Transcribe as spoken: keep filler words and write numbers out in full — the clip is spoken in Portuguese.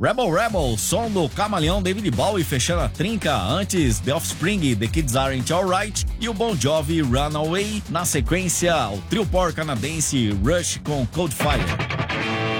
Rebel Rebel, som do camaleão David Bowie fechando a trinca, antes The Offspring, The Kids Aren't Alright e o Bon Jovi Runaway, na sequência o trio power canadense Rush com Cold Fire.